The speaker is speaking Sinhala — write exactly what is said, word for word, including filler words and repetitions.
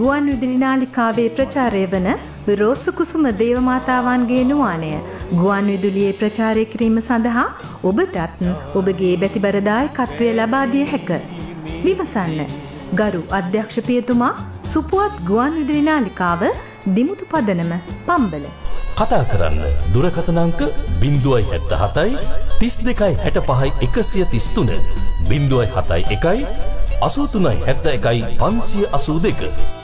ගුවන් විදුලි නාලිකාවේ ප්‍රචාරය වන රෝස කුසුම දේවමාතාවන්ගේ නුවාණය ගුවන් විදුලියේ ප්‍රචාරය කිරීම සඳහා ඔබටත් ඔබගේ බැතිබර දායකත්වය ලබා දිය හැක. විමසන්න. ගරු අධ්‍යක්ෂ පියතුමා, සුපුවත් ගුවන් විදුලි නාලිකාව, දිමුතු පදනම, පම්බල. කතා කරන්න දුරකථන අංක ज़ीरो सात सात तीस दो साठ पाँच एक सौ तीस तीन ज़ीरो सात एक एक अस्सी तीन साठ एक पाँच अस्सी दो